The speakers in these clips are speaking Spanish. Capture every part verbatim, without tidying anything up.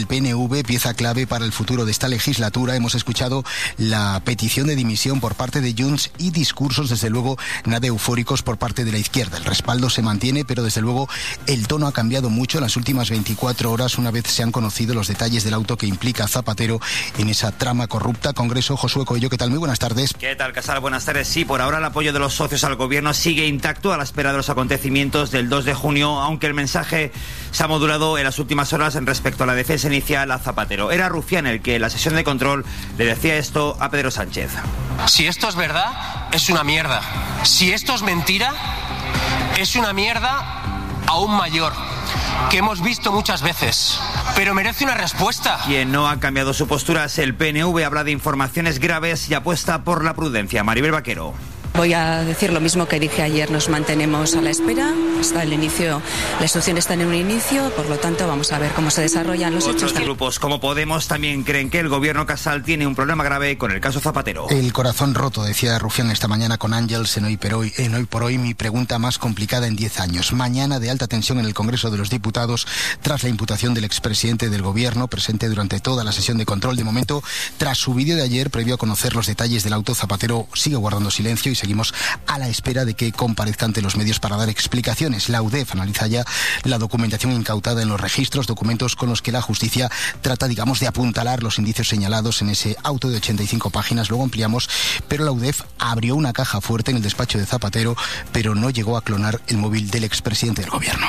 del P N V, pieza clave para el futuro de esta legislatura. Hemos escuchado la petición de dimisión por parte de Junts y discursos, desde luego, nada eufóricos por parte de la izquierda. El respaldo se mantiene, pero desde luego el tono ha cambiado mucho en las últimas veinticuatro horas, una vez se han conocido los detalles del auto que implica a Zapatero en esa trama corrupta. Congreso, Josué Coello, ¿qué tal? Muy buenas tardes. ¿Qué tal, Casal? Buenas tardes. Sí, por ahora el apoyo de los socios al gobierno sigue intacto a la espera de los acontecimientos del dos de junio, aunque el mensaje se ha modulado en las últimas horas en respecto a la defensa inicial a Zapatero. Era Rufián el que en la sesión de control le decía esto a Pedro Sánchez. Si esto es verdad, es una mierda. Si esto es mentira, es una mierda aún mayor, que hemos visto muchas veces, pero merece una respuesta. Quien no ha cambiado su postura es el P N V, habla de informaciones graves y apuesta por la prudencia. Maribel Vaquero. Voy a decir lo mismo que dije ayer, nos mantenemos a la espera, hasta el inicio, la instrucción está en un inicio, por lo tanto vamos a ver cómo se desarrollan los Otros hechos. Otros grupos como Podemos también creen que el gobierno Casal tiene un problema grave con el caso Zapatero. El corazón roto, decía Rufián esta mañana con Ángels en Hoy por Hoy, en Hoy por Hoy, mi pregunta más complicada en diez años. Mañana de alta tensión en el Congreso de los Diputados tras la imputación del expresidente del gobierno, presente durante toda la sesión de control. De momento, tras su vídeo de ayer, previo a conocer los detalles del auto, Zapatero sigue guardando silencio y seguimos a la espera de que comparezca ante los medios para dar explicaciones. La U D E F analiza ya la documentación incautada en los registros, documentos con los que la justicia trata, digamos, de apuntalar los indicios señalados en ese auto de ochenta y cinco páginas. Luego ampliamos, pero la U D E F abrió una caja fuerte en el despacho de Zapatero, pero no llegó a clonar el móvil del expresidente del gobierno.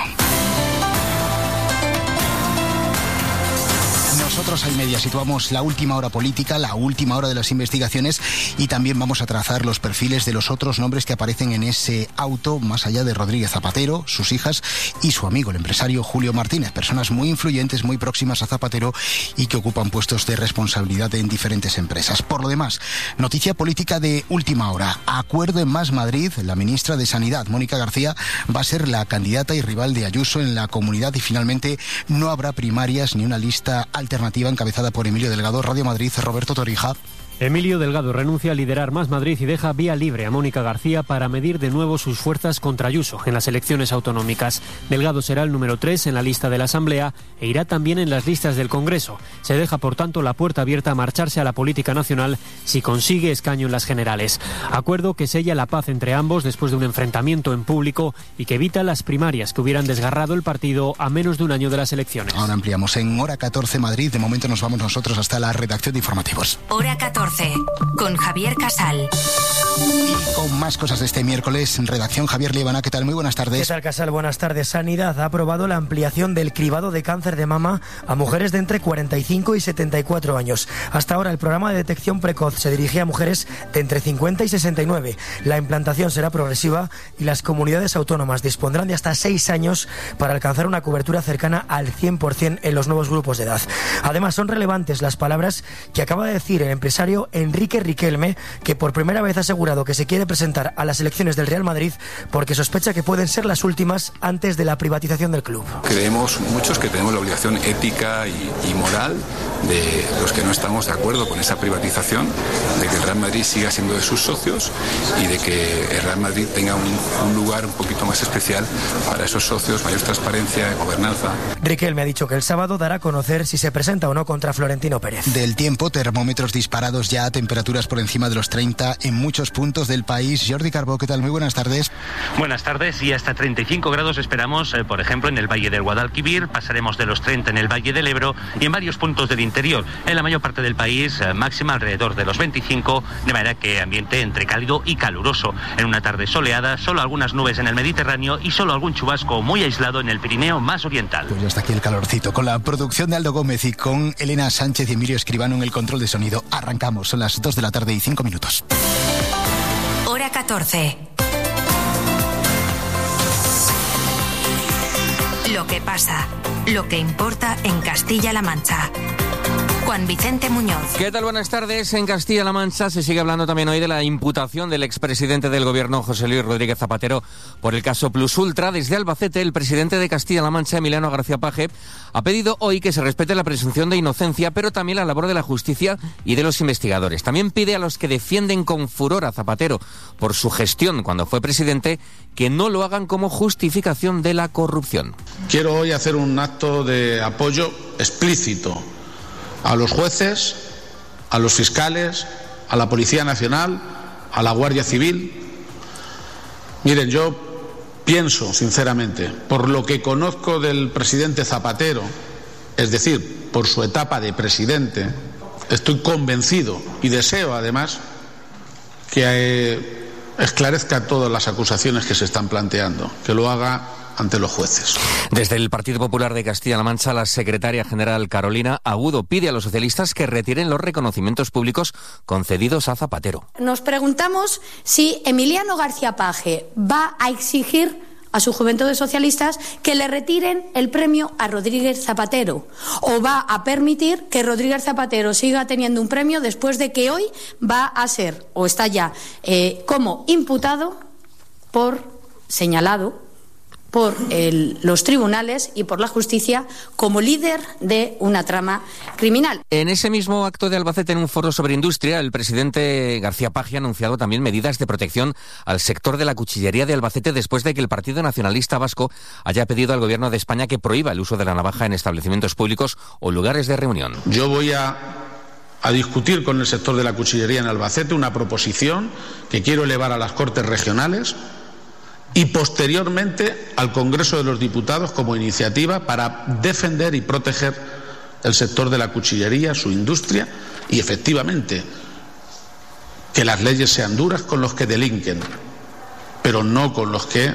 Nosotros al Media situamos la última hora política, la última hora de las investigaciones, y también vamos a trazar los perfiles de los otros nombres que aparecen en ese auto, más allá de Rodríguez Zapatero, sus hijas y su amigo, el empresario Julio Martínez, personas muy influyentes, muy próximas a Zapatero y que ocupan puestos de responsabilidad en diferentes empresas. Por lo demás, noticia política de última hora. Acuerdo en Más Madrid. La ministra de Sanidad, Mónica García, va a ser la candidata y rival de Ayuso en la comunidad, y finalmente no habrá primarias ni una lista alternativa encabezada por Emilio Delgado. Radio Madrid, Roberto Torija. Emilio Delgado renuncia a liderar Más Madrid y deja vía libre a Mónica García para medir de nuevo sus fuerzas contra Ayuso en las elecciones autonómicas. Delgado será el número tres en la lista de la Asamblea e irá también en las listas del Congreso. Se deja, por tanto, la puerta abierta a marcharse a la política nacional si consigue escaño en las generales. Acuerdo que sella la paz entre ambos después de un enfrentamiento en público y que evita las primarias que hubieran desgarrado el partido a menos de un año de las elecciones. Ahora ampliamos en Hora catorce Madrid. De momento nos vamos nosotros hasta la redacción de informativos. Hora catorce. Con Javier Casal. Y con más cosas de este miércoles, en redacción, Javier Liebana. ¿Qué tal? Muy buenas tardes. ¿Qué tal, Casal? Buenas tardes. Sanidad ha aprobado la ampliación del cribado de cáncer de mama a mujeres de entre cuarenta y cinco y setenta y cuatro años. Hasta ahora el programa de detección precoz se dirigía a mujeres de entre cincuenta y sesenta y nueve. La implantación será progresiva y las comunidades autónomas dispondrán de hasta seis años para alcanzar una cobertura cercana al cien por ciento en los nuevos grupos de edad. Además, son relevantes las palabras que acaba de decir el empresario Enrique Riquelme, que por primera vez ha asegurado que se quiere presentar a las elecciones del Real Madrid porque sospecha que pueden ser las últimas antes de la privatización del club. Creemos muchos que tenemos la obligación ética y, y moral de los que no estamos de acuerdo con esa privatización, de que el Real Madrid siga siendo de sus socios y de que el Real Madrid tenga un, un lugar un poquito más especial para esos socios, mayor transparencia, gobernanza. Riquelme ha dicho que el sábado dará a conocer si se presenta o no contra Florentino Pérez. Del tiempo, termómetros disparados ya, temperaturas por encima de los treinta en muchos puntos del país. Jordi Carbó, ¿qué tal? Muy buenas tardes. Buenas tardes, y hasta treinta y cinco grados esperamos, eh, por ejemplo, en el Valle del Guadalquivir, pasaremos de los treinta en el Valle del Ebro y en varios puntos del interior. En la mayor parte del país, eh, máxima alrededor de los veinticinco, de manera que ambiente entre cálido y caluroso. En una tarde soleada, solo algunas nubes en el Mediterráneo y solo algún chubasco muy aislado en el Pirineo más oriental. Pues ya está aquí el calorcito, con la producción de Aldo Gómez y con Elena Sánchez y Emilio Escribano en el control de sonido. Arrancamos, son las dos de la tarde y cinco minutos. Hora catorce. Lo que pasa, lo que importa en Castilla-La Mancha. Juan Vicente Muñoz. ¿Qué tal? Buenas tardes. En Castilla-La Mancha se sigue hablando también hoy de la imputación del expresidente del Gobierno, José Luis Rodríguez Zapatero, por el caso Plus Ultra. Desde Albacete, el presidente de Castilla-La Mancha, Emiliano García Paje, ha pedido hoy que se respete la presunción de inocencia, pero también la labor de la justicia y de los investigadores. También pide a los que defienden con furor a Zapatero por su gestión cuando fue presidente que no lo hagan como justificación de la corrupción. Quiero hoy hacer un acto de apoyo explícito a los jueces, a los fiscales, a la Policía Nacional, a la Guardia Civil. Miren, yo pienso, sinceramente, por lo que conozco del presidente Zapatero, es decir, por su etapa de presidente, estoy convencido y deseo, además, que eh, esclarezca todas las acusaciones que se están planteando, que lo haga ante los jueces. Desde el Partido Popular de Castilla-La Mancha, la secretaria general Carolina Agudo pide a los socialistas que retiren los reconocimientos públicos concedidos a Zapatero. Nos preguntamos si Emiliano García Paje va a exigir a su juventud de socialistas que le retiren el premio a Rodríguez Zapatero, o va a permitir que Rodríguez Zapatero siga teniendo un premio después de que hoy va a ser, o está ya, eh, como imputado por, señalado por el, los tribunales y por la justicia como líder de una trama criminal. En ese mismo acto de Albacete, en un foro sobre industria, el presidente García Paje ha anunciado también medidas de protección al sector de la cuchillería de Albacete después de que el Partido Nacionalista Vasco haya pedido al Gobierno de España que prohíba el uso de la navaja en establecimientos públicos o lugares de reunión. Yo voy a, a discutir con el sector de la cuchillería en Albacete una proposición que quiero elevar a las Cortes Regionales y posteriormente al Congreso de los Diputados como iniciativa para defender y proteger el sector de la cuchillería, su industria, y efectivamente que las leyes sean duras con los que delinquen, pero no con los que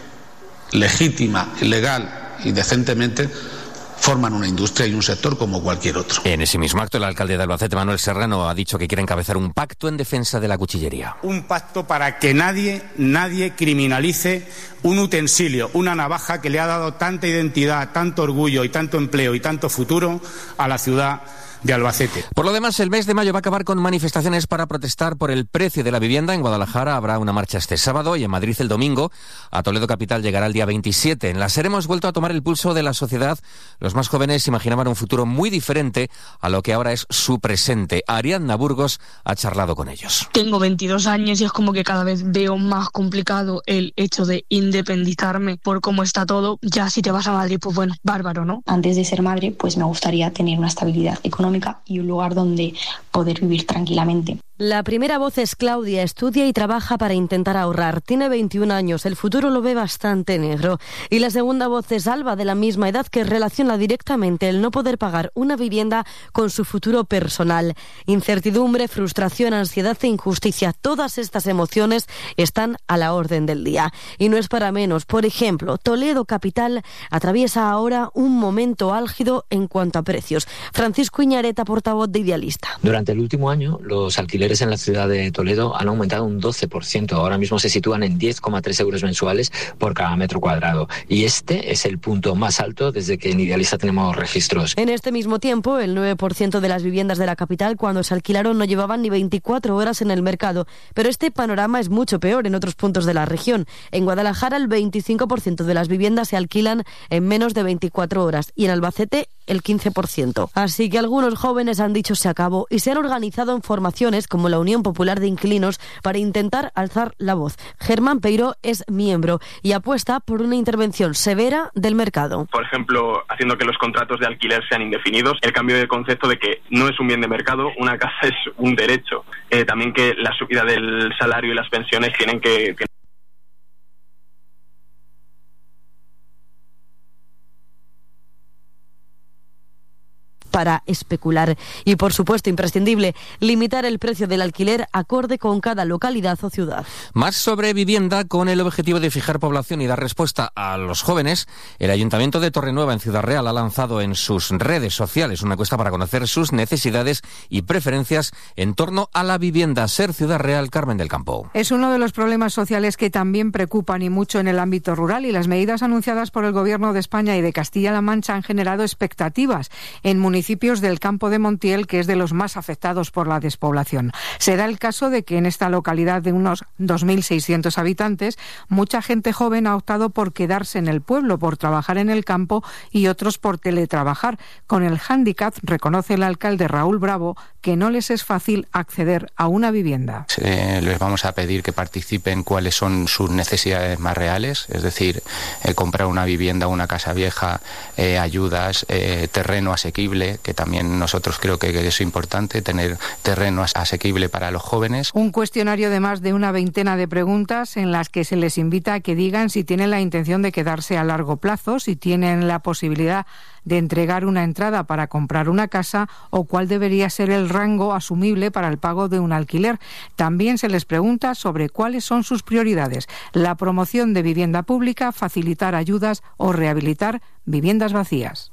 legítima, legal y decentemente forman una industria y un sector como cualquier otro. En ese mismo acto, el alcalde de Albacete, Manuel Serrano, ha dicho que quiere encabezar un pacto en defensa de la cuchillería. Un pacto para que nadie, nadie criminalice un utensilio, una navaja que le ha dado tanta identidad, tanto orgullo y tanto empleo y tanto futuro a la ciudad de Albacete. Por lo demás, el mes de mayo va a acabar con manifestaciones para protestar por el precio de la vivienda. En Guadalajara habrá una marcha este sábado y en Madrid el domingo. A Toledo capital llegará el día veintisiete. En la SER hemos vuelto a tomar el pulso de la sociedad. Los más jóvenes imaginaban un futuro muy diferente a lo que ahora es su presente. Ariadna Burgos ha charlado con ellos. Tengo veintidós años y es como que cada vez veo más complicado el hecho de independizarme por cómo está todo. Ya si te vas a Madrid, pues bueno, bárbaro, ¿no? Antes de ser madre, pues me gustaría tener una estabilidad económica y un lugar donde poder vivir tranquilamente. La primera voz es Claudia, estudia y trabaja para intentar ahorrar. Tiene veintiún años, el futuro lo ve bastante negro. Y la segunda voz es Alba, de la misma edad, que relaciona directamente el no poder pagar una vivienda con su futuro personal. Incertidumbre, frustración, ansiedad e injusticia, todas estas emociones están a la orden del día. Y no es para menos. Por ejemplo, Toledo capital atraviesa ahora un momento álgido en cuanto a precios. Francisco Iñareta, portavoz de Idealista. Durante el último año, los alquileres en la ciudad de Toledo han aumentado un doce por ciento. Ahora mismo se sitúan en diez coma tres euros mensuales por cada metro cuadrado. Y este es el punto más alto desde que en Idealista tenemos registros. En este mismo tiempo, el nueve por ciento de las viviendas de la capital, cuando se alquilaron, no llevaban ni veinticuatro horas en el mercado. Pero este panorama es mucho peor en otros puntos de la región. En Guadalajara, el veinticinco por ciento de las viviendas se alquilan en menos de veinticuatro horas. Y en Albacete, el quince por ciento. Así que algunos jóvenes han dicho se acabó y se han organizado en formaciones como la Unión Popular de Inquilinos para intentar alzar la voz. Germán Peiro es miembro y apuesta por una intervención severa del mercado. Por ejemplo, haciendo que los contratos de alquiler sean indefinidos, el cambio de concepto de que no es un bien de mercado, una casa es un derecho. Eh, también que la subida del salario y las pensiones tienen que... que para especular. Y, por supuesto, imprescindible, limitar el precio del alquiler acorde con cada localidad o ciudad. Más sobre vivienda, con el objetivo de fijar población y dar respuesta a los jóvenes, el Ayuntamiento de Torrenueva, en Ciudad Real, ha lanzado en sus redes sociales una encuesta para conocer sus necesidades y preferencias en torno a la vivienda. SER Ciudad Real, Carmen del Campo. Es uno de los problemas sociales que también preocupan y mucho en el ámbito rural, y las medidas anunciadas por el Gobierno de España y de Castilla-La Mancha han generado expectativas en municipios municipios del Campo de Montiel, que es de los más afectados por la despoblación. Se da el caso de que en esta localidad de unos dos mil seiscientos habitantes, mucha gente joven ha optado por quedarse en el pueblo, por trabajar en el campo y otros por teletrabajar, con el hándicap, reconoce el alcalde Raúl Bravo, que no les es fácil acceder a una vivienda. Eh, les vamos a pedir que participen cuáles son sus necesidades más reales, es decir, eh, comprar una vivienda, una casa vieja, eh, ayudas, eh, terreno asequible, que también nosotros creo que es importante, tener terreno asequible para los jóvenes. Un cuestionario de más de una veintena de preguntas en las que se les invita a que digan si tienen la intención de quedarse a largo plazo, si tienen la posibilidad de entregar una entrada para comprar una casa o cuál debería ser el rango asumible para el pago de un alquiler. También se les pregunta sobre cuáles son sus prioridades: la promoción de vivienda pública, facilitar ayudas o rehabilitar viviendas vacías.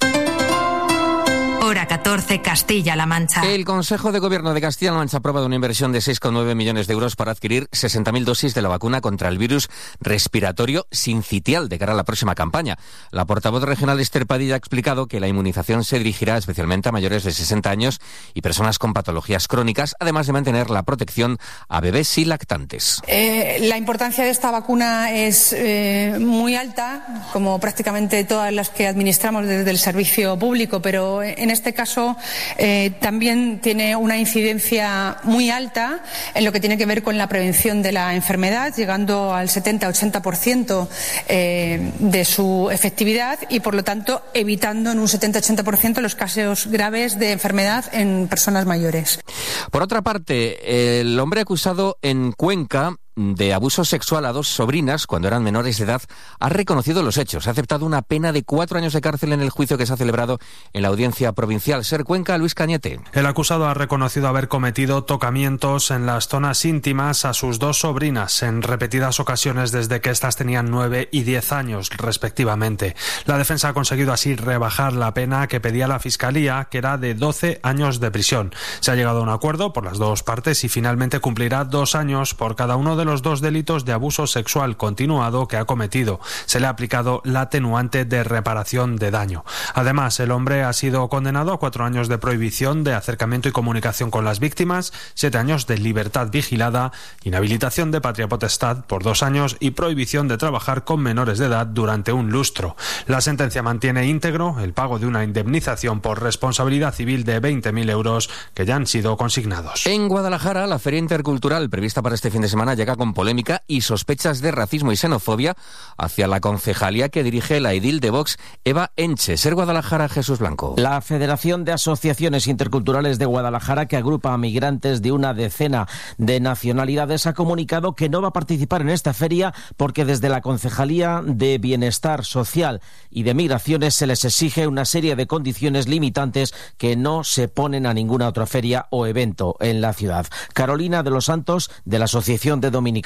Hora catorce, Castilla-La Mancha. El Consejo de Gobierno de Castilla-La Mancha ha aprobado una inversión de seis coma nueve millones de euros para adquirir sesenta mil dosis de la vacuna contra el virus respiratorio sincitial de cara a la próxima campaña. La portavoz regional Esther Padilla ha explicado que la inmunización se dirigirá especialmente a mayores de sesenta años y personas con patologías crónicas, además de mantener la protección a bebés y lactantes. Eh, la importancia de esta vacuna es eh, muy alta, como prácticamente todas las que administramos desde el servicio público, pero en este caso eh, también tiene una incidencia muy alta en lo que tiene que ver con la prevención de la enfermedad, llegando al setenta a ochenta por ciento eh, de su efectividad y, por lo tanto, evitando en un setenta a ochenta por ciento los casos graves de enfermedad en personas mayores. Por otra parte, el hombre acusado en Cuenca de abuso sexual a dos sobrinas cuando eran menores de edad ha reconocido los hechos. Ha aceptado una pena de cuatro años de cárcel en el juicio que se ha celebrado en la Audiencia Provincial. Ser Cuenca, Luis Cañete. El acusado ha reconocido haber cometido tocamientos en las zonas íntimas a sus dos sobrinas en repetidas ocasiones desde que éstas tenían nueve y diez años, respectivamente. La defensa ha conseguido así rebajar la pena que pedía la Fiscalía, que era de doce años de prisión. Se ha llegado a un acuerdo por las dos partes y finalmente cumplirá dos años por cada uno de los dos delitos de abuso sexual continuado que ha cometido. Se le ha aplicado la atenuante de reparación de daño. Además, el hombre ha sido condenado a cuatro años de prohibición de acercamiento y comunicación con las víctimas, siete años de libertad vigilada, inhabilitación de patria potestad por dos años y prohibición de trabajar con menores de edad durante un lustro. La sentencia mantiene íntegro el pago de una indemnización por responsabilidad civil de veinte mil euros que ya han sido consignados. En Guadalajara, la Feria Intercultural prevista para este fin de semana llega con polémica y sospechas de racismo y xenofobia hacia la concejalía que dirige la edil de Vox, Eva Enche. Ser Guadalajara, Jesús Blanco. La Federación de Asociaciones Interculturales de Guadalajara, que agrupa a migrantes de una decena de nacionalidades, ha comunicado que no va a participar en esta feria porque desde la Concejalía de Bienestar Social y de Migraciones se les exige una serie de condiciones limitantes que no se ponen a ninguna otra feria o evento en la ciudad. Carolina de los Santos, de la Asociación de Dominicanos.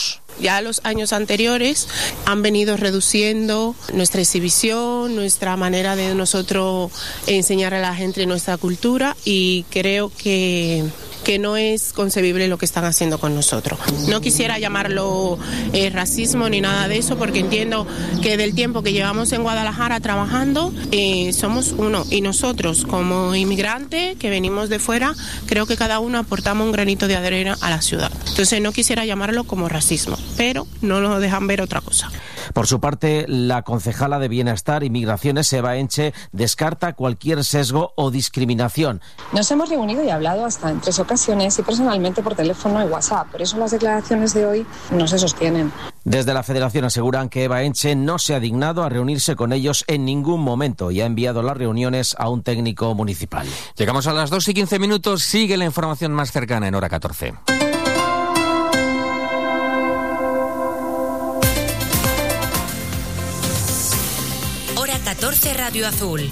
Ya los años anteriores han venido reduciendo nuestra exhibición, nuestra manera de nosotros enseñar a la gente nuestra cultura, y creo que que no es concebible lo que están haciendo con nosotros. No quisiera llamarlo eh, racismo ni nada de eso, porque entiendo que del tiempo que llevamos en Guadalajara trabajando, eh, somos uno, y nosotros como inmigrantes que venimos de fuera, creo que cada uno aportamos un granito de arena a la ciudad. Entonces no quisiera llamarlo como racismo, pero no nos dejan ver otra cosa. Por su parte, la concejala de Bienestar y Migraciones, Eva Enche, descarta cualquier sesgo o discriminación. Nos hemos reunido y hablado hasta en tres ocasiones y personalmente por teléfono y WhatsApp. Por eso las declaraciones de hoy no se sostienen. Desde la Federación aseguran que Eva Enche no se ha dignado a reunirse con ellos en ningún momento y ha enviado las reuniones a un técnico municipal. Llegamos a las dos y quince minutos. Sigue la información más cercana en Hora catorce. Hora catorce, Radio Azul.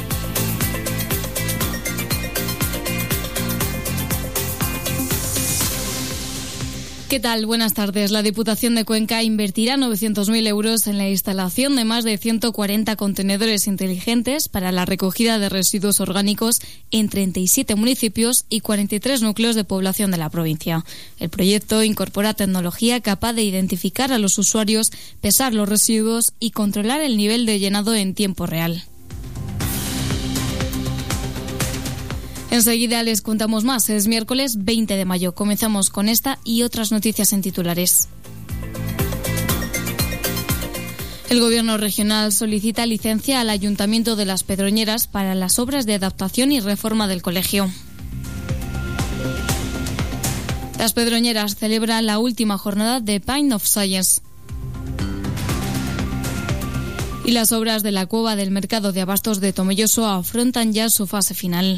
¿Qué tal? Buenas tardes. La Diputación de Cuenca invertirá novecientos mil euros en la instalación de más de ciento cuarenta contenedores inteligentes para la recogida de residuos orgánicos en treinta y siete municipios y cuarenta y tres núcleos de población de la provincia. El proyecto incorpora tecnología capaz de identificar a los usuarios, pesar los residuos y controlar el nivel de llenado en tiempo real. Enseguida les contamos más. Es miércoles veinte de mayo. Comenzamos con esta y otras noticias en titulares. El Gobierno regional solicita licencia al Ayuntamiento de Las Pedroñeras para las obras de adaptación y reforma del colegio. Las Pedroñeras celebran la última jornada de Pint of Science. Y las obras de la cueva del mercado de abastos de Tomelloso afrontan ya su fase final.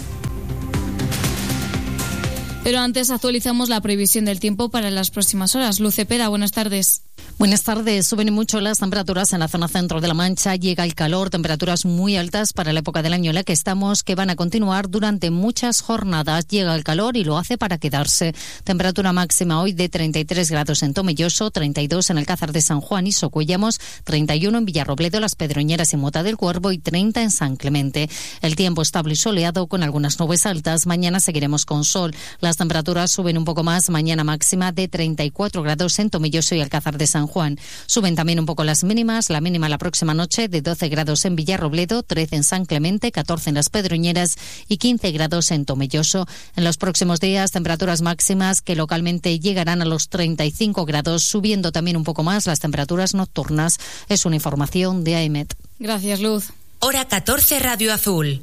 Pero antes actualizamos la previsión del tiempo para las próximas horas. Luz Cepeda, buenas tardes. Buenas tardes. Suben mucho las temperaturas en la zona centro de la Mancha. Llega el calor, temperaturas muy altas para la época del año en la que estamos, que van a continuar durante muchas jornadas. Llega el calor y lo hace para quedarse. Temperatura máxima hoy de treinta y tres grados en Tomelloso, treinta y dos en Alcázar de San Juan y Socuellamos, treinta y uno en Villarrobledo, Las Pedroñeras y Mota del Cuervo y treinta en San Clemente. El tiempo estable y soleado con algunas nubes altas. Mañana seguiremos con sol. Las temperaturas suben un poco más. Mañana máxima de treinta y cuatro grados en Tomelloso y Alcázar de San Juan. Suben también un poco las mínimas, la mínima la próxima noche de doce grados en Villarrobledo, trece en San Clemente, catorce en Las Pedroñeras y quince grados en Tomelloso. En los próximos días, temperaturas máximas que localmente llegarán a los treinta y cinco grados, subiendo también un poco más las temperaturas nocturnas. Es una información de AEMET. Gracias, Luz. Hora catorce, Radio Azul.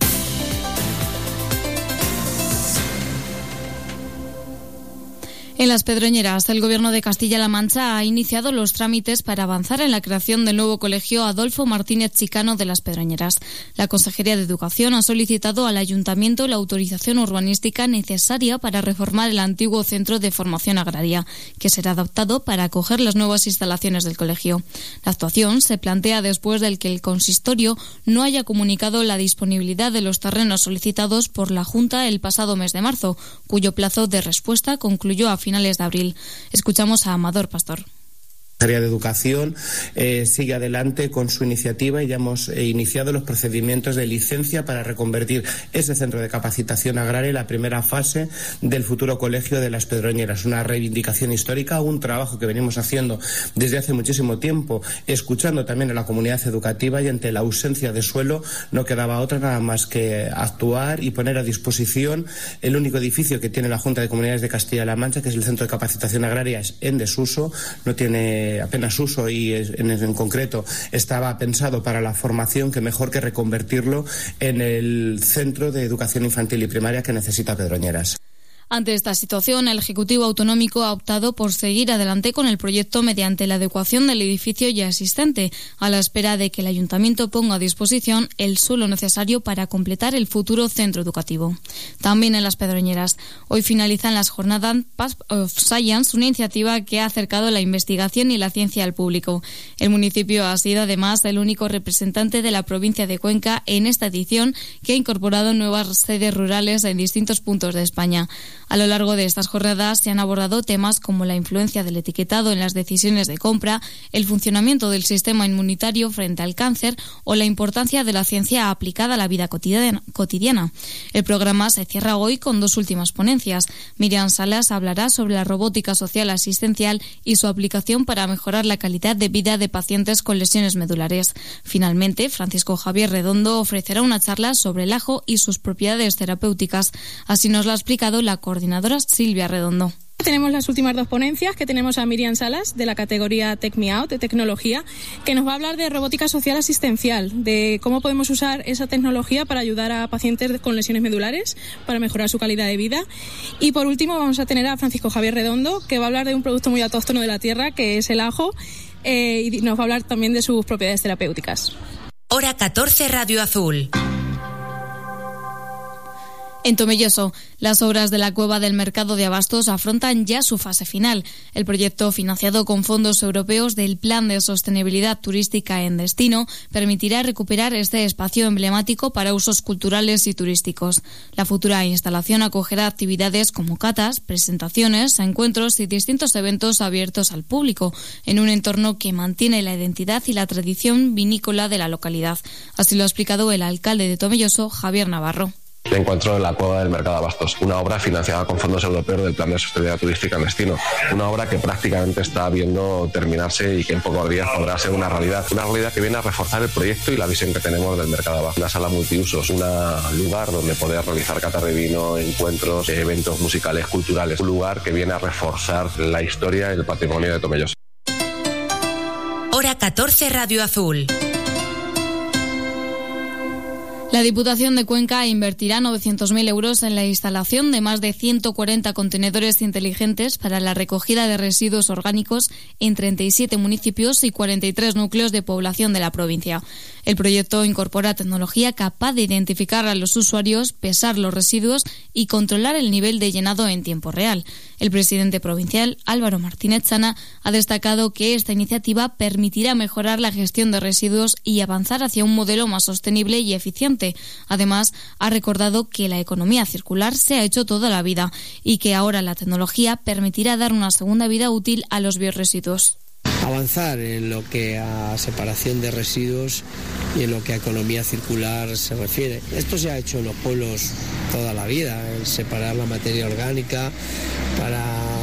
En Las Pedroñeras, el Gobierno de Castilla-La Mancha ha iniciado los trámites para avanzar en la creación del nuevo colegio Adolfo Martínez Chicano de Las Pedroñeras. La Consejería de Educación ha solicitado al Ayuntamiento la autorización urbanística necesaria para reformar el antiguo centro de formación agraria, que será adaptado para acoger las nuevas instalaciones del colegio. La actuación se plantea después del que el consistorio no haya comunicado la disponibilidad de los terrenos solicitados por la Junta el pasado mes de marzo, cuyo plazo de respuesta concluyó a finales de abril. Escuchamos a Amador Pastor. La Secretaría de Educación eh, sigue adelante con su iniciativa y ya hemos eh, iniciado los procedimientos de licencia para reconvertir ese centro de capacitación agraria en la primera fase del futuro colegio de Las Pedroñeras. Una reivindicación histórica, un trabajo que venimos haciendo desde hace muchísimo tiempo, escuchando también a la comunidad educativa, y ante la ausencia de suelo no quedaba otra nada más que actuar y poner a disposición el único edificio que tiene la Junta de Comunidades de Castilla-La Mancha, que es el Centro de Capacitación Agraria, es en desuso, no tiene apenas uso y en, en concreto estaba pensado para la formación, que mejor que reconvertirlo en el centro de educación infantil y primaria que necesita Pedroñeras. Ante esta situación, el Ejecutivo Autonómico ha optado por seguir adelante con el proyecto mediante la adecuación del edificio ya existente, a la espera de que el Ayuntamiento ponga a disposición el suelo necesario para completar el futuro centro educativo. También en Las Pedroñeras, hoy finalizan las jornadas Path of Science, una iniciativa que ha acercado la investigación y la ciencia al público. El municipio ha sido además el único representante de la provincia de Cuenca en esta edición, que ha incorporado nuevas sedes rurales en distintos puntos de España. A lo largo de estas jornadas se han abordado temas como la influencia del etiquetado en las decisiones de compra, el funcionamiento del sistema inmunitario frente al cáncer o la importancia de la ciencia aplicada a la vida cotidiana. El programa se cierra hoy con dos últimas ponencias. Miriam Salas hablará sobre la robótica social asistencial y su aplicación para mejorar la calidad de vida de pacientes con lesiones medulares. Finalmente, Francisco Javier Redondo ofrecerá una charla sobre el ajo y sus propiedades terapéuticas. Así nos lo ha explicado la coordinadora Silvia Redondo. Tenemos las últimas dos ponencias, que tenemos a Miriam Salas, de la categoría Tech Me Out, de tecnología, que nos va a hablar de robótica social asistencial, de cómo podemos usar esa tecnología para ayudar a pacientes con lesiones medulares, para mejorar su calidad de vida. Y por último vamos a tener a Francisco Javier Redondo, que va a hablar de un producto muy autóctono de la tierra, que es el ajo, eh, y nos va a hablar también de sus propiedades terapéuticas. Hora catorce, Radio Azul. En Tomelloso, las obras de la cueva del mercado de abastos afrontan ya su fase final. El proyecto, financiado con fondos europeos del Plan de Sostenibilidad Turística en Destino, permitirá recuperar este espacio emblemático para usos culturales y turísticos. La futura instalación acogerá actividades como catas, presentaciones, encuentros y distintos eventos abiertos al público, en un entorno que mantiene la identidad y la tradición vinícola de la localidad. Así lo ha explicado el alcalde de Tomelloso, Javier Navarro. Me encuentro en la Cueva del Mercado de Abastos, una obra financiada con fondos europeos del Plan de Sostenibilidad Turística en Destino, una obra que prácticamente está viendo terminarse y que en pocos días podrá ser una realidad, una realidad que viene a reforzar el proyecto y la visión que tenemos del Mercado de Abastos. Una sala multiusos, un lugar donde poder realizar catas de vino, encuentros, eventos musicales, culturales, un lugar que viene a reforzar la historia y el patrimonio de Tomelloso. Hora catorce, Radio Azul. La Diputación de Cuenca invertirá novecientos mil euros en la instalación de más de ciento cuarenta contenedores inteligentes para la recogida de residuos orgánicos en treinta y siete municipios y cuarenta y tres núcleos de población de la provincia. El proyecto incorpora tecnología capaz de identificar a los usuarios, pesar los residuos y controlar el nivel de llenado en tiempo real. El presidente provincial, Álvaro Martínez Chana, ha destacado que esta iniciativa permitirá mejorar la gestión de residuos y avanzar hacia un modelo más sostenible y eficiente. Además, ha recordado que la economía circular se ha hecho toda la vida y que ahora la tecnología permitirá dar una segunda vida útil a los biorresiduos. Avanzar en lo que a separación de residuos y en lo que a economía circular se refiere. Esto se ha hecho en los pueblos toda la vida, el separar la materia orgánica para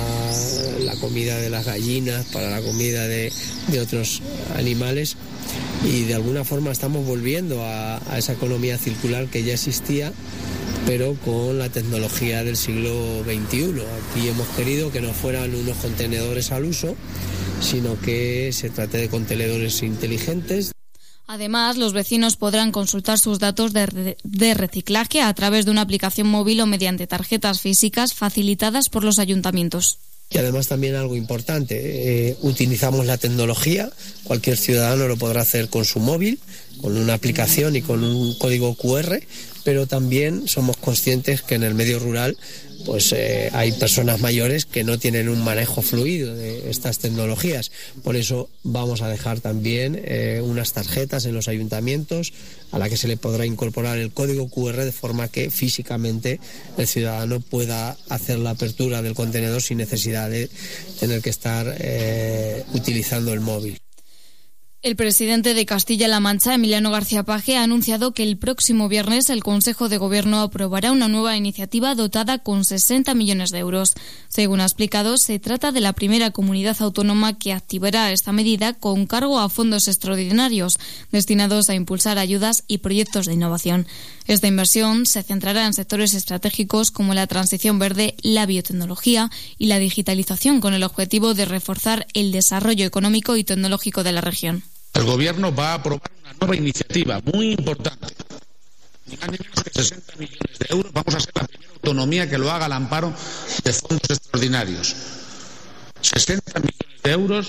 la comida de las gallinas, para la comida de, de otros animales, y de alguna forma estamos volviendo a, a esa economía circular que ya existía, pero con la tecnología del siglo veintiuno. Aquí hemos querido que no fueran unos contenedores al uso, sino que se trate de contenedores inteligentes. Además, los vecinos podrán consultar sus datos de, re- de reciclaje a través de una aplicación móvil o mediante tarjetas físicas facilitadas por los ayuntamientos. Y además también algo importante, eh, utilizamos la tecnología, cualquier ciudadano lo podrá hacer con su móvil, con una aplicación y con un código cu erre, pero también somos conscientes que en el medio rural pues eh, hay personas mayores que no tienen un manejo fluido de estas tecnologías. Por eso vamos a dejar también eh, unas tarjetas en los ayuntamientos a la que se le podrá incorporar el código cu erre de forma que físicamente el ciudadano pueda hacer la apertura del contenedor sin necesidad de tener que estar eh, utilizando el móvil. El presidente de Castilla-La Mancha, Emiliano García Paje, ha anunciado que el próximo viernes el Consejo de Gobierno aprobará una nueva iniciativa dotada con sesenta millones de euros. Según ha explicado, se trata de la primera comunidad autónoma que activará esta medida con cargo a fondos extraordinarios destinados a impulsar ayudas y proyectos de innovación. Esta inversión se centrará en sectores estratégicos como la transición verde, la biotecnología y la digitalización, con el objetivo de reforzar el desarrollo económico y tecnológico de la región. El Gobierno va a aprobar una nueva iniciativa muy importante, ni más ni menos que sesenta millones de euros. Vamos a ser la primera autonomía que lo haga al amparo de fondos extraordinarios. sesenta millones de euros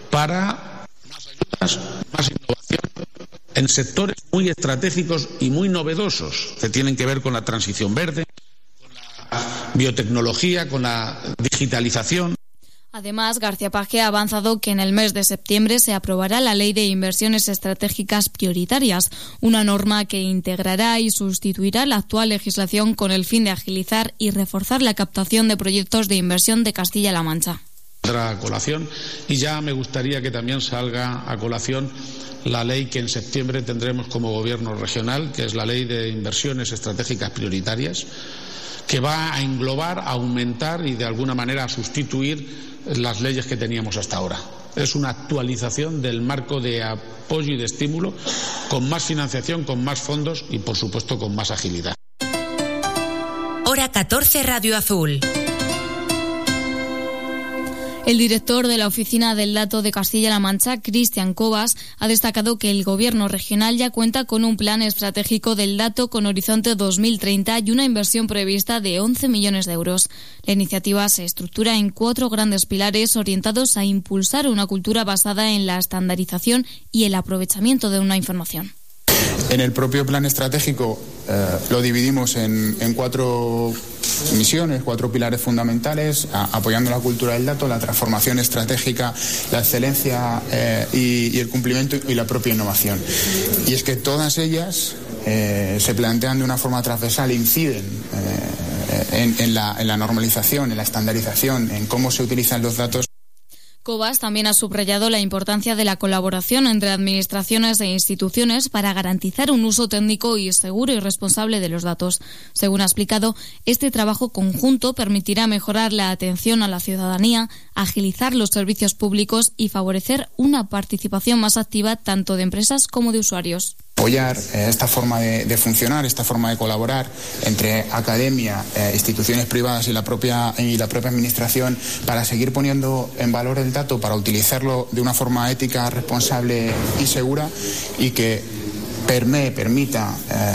para más ayudas, más innovación en sectores muy estratégicos y muy novedosos que tienen que ver con la transición verde, con la biotecnología, con la digitalización. Además, García Paje ha avanzado que en el mes de septiembre se aprobará la Ley de Inversiones Estratégicas Prioritarias, una norma que integrará y sustituirá la actual legislación con el fin de agilizar y reforzar la captación de proyectos de inversión de Castilla-La Mancha. A colación, y ya me gustaría que también salga a colación la ley que en septiembre tendremos como Gobierno regional, que es la Ley de Inversiones Estratégicas Prioritarias, que va a englobar, a aumentar y de alguna manera a sustituir las leyes que teníamos hasta ahora. Es una actualización del marco de apoyo y de estímulo, con más financiación, con más fondos y, por supuesto, con más agilidad. Hora catorce, Radio Azul. El director de la Oficina del Dato de Castilla-La Mancha, Cristian Cobas, ha destacado que el Gobierno regional ya cuenta con un plan estratégico del dato con horizonte dos mil treinta y una inversión prevista de once millones de euros. La iniciativa se estructura en cuatro grandes pilares orientados a impulsar una cultura basada en la estandarización y el aprovechamiento de una información. En el propio plan estratégico eh, lo dividimos en, en cuatro misiones, cuatro pilares fundamentales, a, apoyando la cultura del dato, la transformación estratégica, la excelencia eh, y, y el cumplimiento y la propia innovación. Y es que todas ellas eh, se plantean de una forma transversal, inciden eh, en, en, la, en la normalización, en la estandarización, en cómo se utilizan los datos. Cobas también ha subrayado la importancia de la colaboración entre administraciones e instituciones para garantizar un uso técnico y seguro y responsable de los datos. Según ha explicado, este trabajo conjunto permitirá mejorar la atención a la ciudadanía, agilizar los servicios públicos y favorecer una participación más activa tanto de empresas como de usuarios. Apoyar eh, esta forma de, de funcionar, esta forma de colaborar entre academia, eh, instituciones privadas y la propia y la propia administración para seguir poniendo en valor el dato, para utilizarlo de una forma ética, responsable y segura y que permee, permita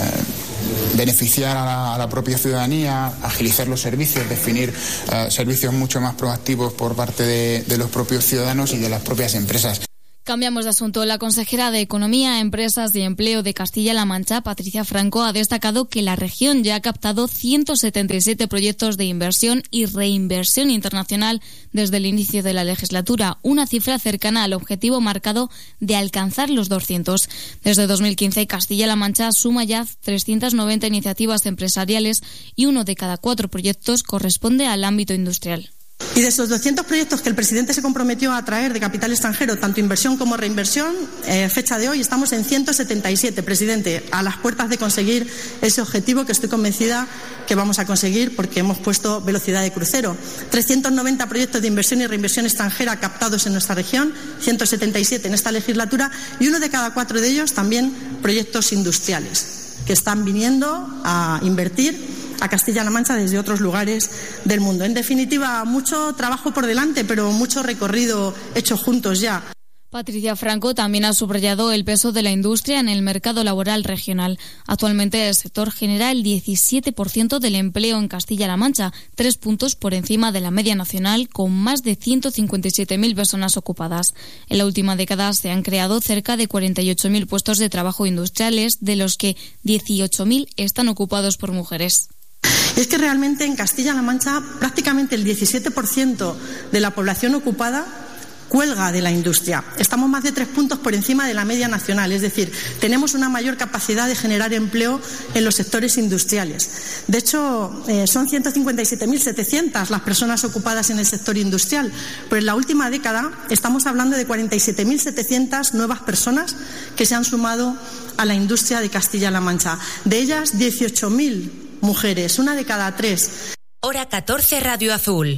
eh, beneficiar a la, a la propia ciudadanía, agilizar los servicios, definir eh, servicios mucho más proactivos por parte de, de los propios ciudadanos y de las propias empresas. Cambiamos de asunto. La consejera de Economía, Empresas y Empleo de Castilla-La Mancha, Patricia Franco, ha destacado que la región ya ha captado ciento setenta y siete proyectos de inversión y reinversión internacional desde el inicio de la legislatura, una cifra cercana al objetivo marcado de alcanzar los doscientos. Desde dos mil quince, Castilla-La Mancha suma ya trescientas noventa iniciativas empresariales y uno de cada cuatro proyectos corresponde al ámbito industrial. Y de esos doscientos proyectos que el presidente se comprometió a traer de capital extranjero, tanto inversión como reinversión, eh, fecha de hoy estamos en ciento setenta y siete, presidente, a las puertas de conseguir ese objetivo que estoy convencida que vamos a conseguir porque hemos puesto velocidad de crucero. trescientos noventa proyectos de inversión y reinversión extranjera captados en nuestra región, ciento setenta y siete en esta legislatura y uno de cada cuatro de ellos también proyectos industriales que están viniendo a invertir a Castilla-La Mancha desde otros lugares del mundo. En definitiva, mucho trabajo por delante, pero mucho recorrido hecho juntos ya. Patricia Franco también ha subrayado el peso de la industria en el mercado laboral regional. Actualmente el sector genera el diecisiete por ciento del empleo en Castilla-La Mancha, tres puntos por encima de la media nacional, con más de ciento cincuenta y siete mil personas ocupadas. En la última década se han creado cerca de cuarenta y ocho mil puestos de trabajo industriales, de los que dieciocho mil están ocupados por mujeres. Y es que realmente en Castilla-La Mancha prácticamente el diecisiete por ciento de la población ocupada cuelga de la industria. Estamos más de tres puntos por encima de la media nacional, es decir, tenemos una mayor capacidad de generar empleo en los sectores industriales. De hecho, eh, son ciento cincuenta y siete mil setecientas las personas ocupadas en el sector industrial, pero en la última década estamos hablando de cuarenta y siete mil setecientas nuevas personas que se han sumado a la industria de Castilla-La Mancha. De ellas, dieciocho mil mujeres, una de cada tres. Hora catorce, Radio Azul.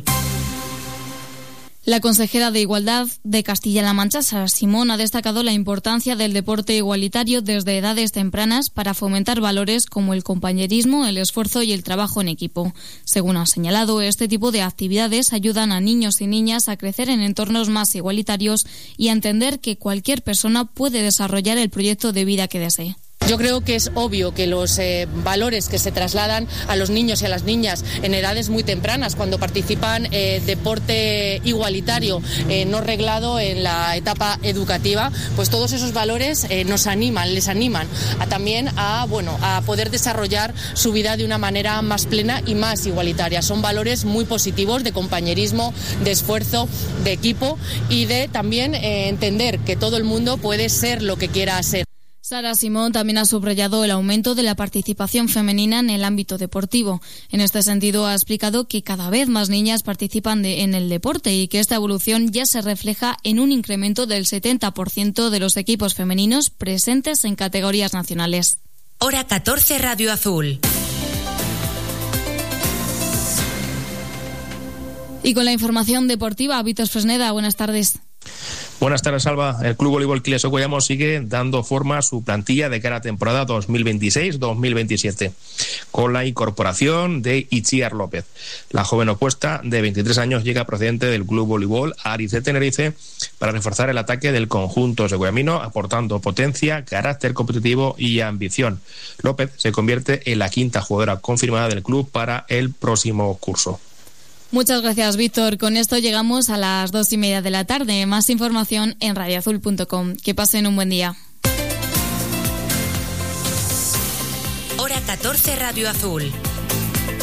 La consejera de Igualdad de Castilla-La Mancha, Sara Simón, ha destacado la importancia del deporte igualitario desde edades tempranas para fomentar valores como el compañerismo, el esfuerzo y el trabajo en equipo. Según ha señalado, este tipo de actividades ayudan a niños y niñas a crecer en entornos más igualitarios y a entender que cualquier persona puede desarrollar el proyecto de vida que desee. Yo creo que es obvio que los eh, valores que se trasladan a los niños y a las niñas en edades muy tempranas, cuando participan eh, deporte igualitario eh, no reglado en la etapa educativa, pues todos esos valores eh, nos animan, les animan a también a, bueno, a poder desarrollar su vida de una manera más plena y más igualitaria. Son valores muy positivos de compañerismo, de esfuerzo, de equipo y de también eh, entender que todo el mundo puede ser lo que quiera ser. Sara Simón también ha subrayado el aumento de la participación femenina en el ámbito deportivo. En este sentido, ha explicado que cada vez más niñas participan de, en el deporte y que esta evolución ya se refleja en un incremento del setenta por ciento de los equipos femeninos presentes en categorías nacionales. Hora catorce, Radio Azul. Y con la información deportiva, Víctor Fresneda, buenas tardes. Buenas tardes, Alba. El Club Voleibol Quiles Ocollamo sigue dando forma a su plantilla de cara a temporada dos mil veintiséis dos mil veintisiete, con la incorporación de Itziar López. La joven opuesta de veintitrés años llega procedente del Club Voleibol Aris de Tenerife para reforzar el ataque del conjunto segoviamino, aportando potencia, carácter competitivo y ambición. López se convierte en la quinta jugadora confirmada del club para el próximo curso. Muchas gracias, Víctor. Con esto llegamos a las dos y media de la tarde. Más información en radio azul punto com. Que pasen un buen día. Hora catorce, Radio Azul.